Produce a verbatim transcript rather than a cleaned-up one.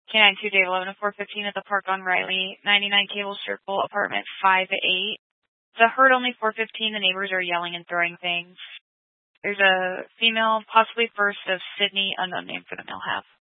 K nine two Dave eleven to four fifteen at the park on Riley, ninety-nine Cable Circle, apartment five eight. The herd only four fifteen. The neighbors are yelling and throwing things. There's a female, possibly first, of Sydney, unknown name for the male half.